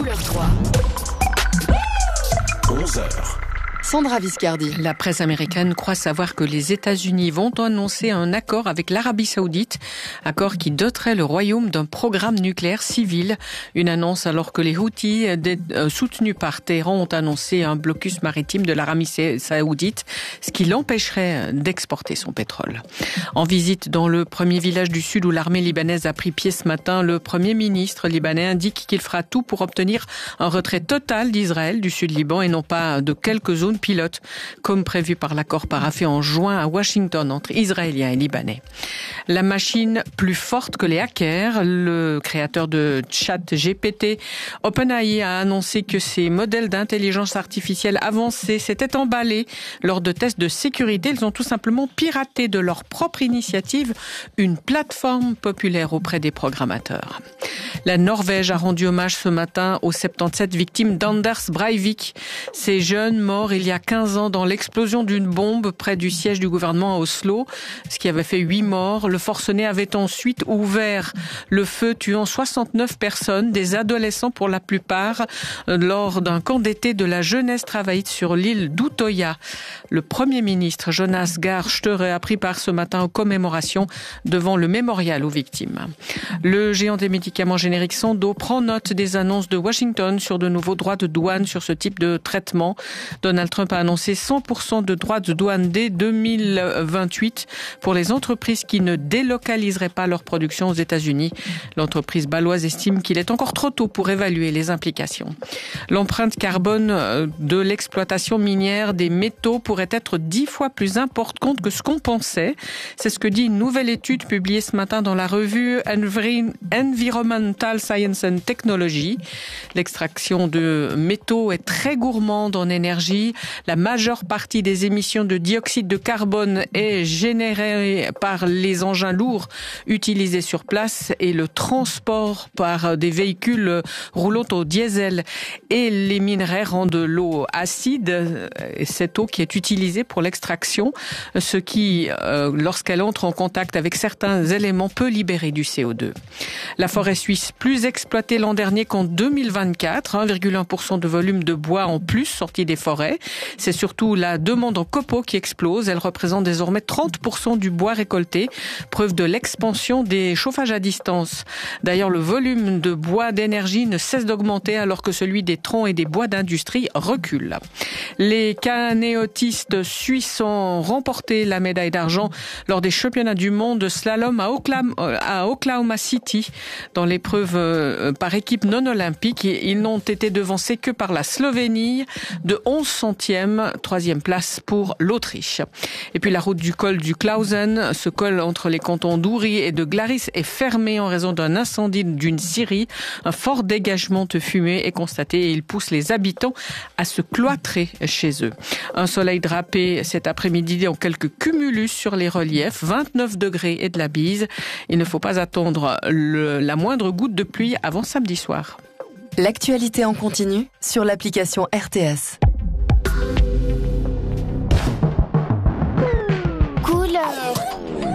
Couleur 3. 11h. Sandra Viscardi. La presse américaine croit savoir que les États-Unis vont annoncer un accord avec l'Arabie Saoudite, accord qui doterait le royaume d'un programme nucléaire civil. Une annonce alors que les Houthis, soutenus par Téhéran, ont annoncé un blocus maritime de l'Arabie Saoudite, ce qui l'empêcherait d'exporter son pétrole. En visite dans le premier village du Sud où l'armée libanaise a pris pied ce matin, le Premier ministre libanais indique qu'il fera tout pour obtenir un retrait total d'Israël du Sud-Liban et non pas de quelques zones pilote, comme prévu par l'accord paraphé en juin à Washington entre Israéliens et Libanais. La machine plus forte que les hackers, le créateur de ChatGPT, OpenAI a annoncé que ses modèles d'intelligence artificielle avancés s'étaient emballés lors de tests de sécurité. Ils ont tout simplement piraté de leur propre initiative une plateforme populaire auprès des programmateurs. La Norvège a rendu hommage ce matin aux 77 victimes d'Anders Breivik. Ces jeunes morts il y a 15 ans dans l'explosion d'une bombe près du siège du gouvernement à Oslo, ce qui avait fait 8 morts. Le forcené avait ensuite ouvert le feu, tuant 69 personnes, des adolescents pour la plupart, lors d'un camp d'été de la jeunesse travailliste sur l'île d'Utoya. Le Premier ministre Jonas Gahr Støre a pris part ce matin aux commémorations devant le mémorial aux victimes. Le géant des médicaments génériques Sandoz prend note des annonces de Washington sur de nouveaux droits de douane sur ce type de traitement. Donald Trump a annoncé 100% de droits de douane dès 2028 pour les entreprises qui ne délocaliseraient pas leur production aux États-Unis. L'entreprise bâloise estime qu'il est encore trop tôt pour évaluer les implications. L'empreinte carbone de l'exploitation minière des métaux pourrait être 10 fois plus importante que ce qu'on pensait. C'est ce que dit une nouvelle étude publiée ce matin dans la revue Environmental Science and Technology. L'extraction de métaux est très gourmande en énergie. La majeure partie des émissions de dioxyde de carbone est générée par les engins lourds utilisés sur place et le transport par des véhicules roulant au diesel. Et les minerais rendent l'eau acide, et cette eau qui est utilisée pour l'extraction, ce qui, lorsqu'elle entre en contact avec certains éléments, peut libérer du CO2. La forêt suisse plus exploitée l'an dernier qu'en 2024, 1,1% de volume de bois en plus sorti des forêts. C'est surtout la demande en copeaux qui explose. Elle représente désormais 30% du bois récolté, preuve de l'expansion des chauffages à distance. D'ailleurs, le volume de bois d'énergie ne cesse d'augmenter alors que celui des troncs et des bois d'industrie recule. Les canotistes suisses ont remporté la médaille d'argent lors des championnats du monde de slalom à Oklahoma City. Dans l'épreuve par équipe non olympique, ils n'ont été devancés que par la Slovénie de 11 centièmes, 3e place pour l'Autriche. Et puis la route du col du Klausen, ce col entre les cantons d'Uri et de Glaris est fermé en raison d'un incendie d'une scierie. Un fort dégagement de fumée est constaté et il pousse les habitants à se cloîtrer chez eux. Un soleil drapé cet après-midi en quelques cumulus sur les reliefs, 29 degrés et de la bise. Il ne faut pas attendre la moindre goutte de pluie avant samedi soir. L'actualité en continu sur l'application RTS.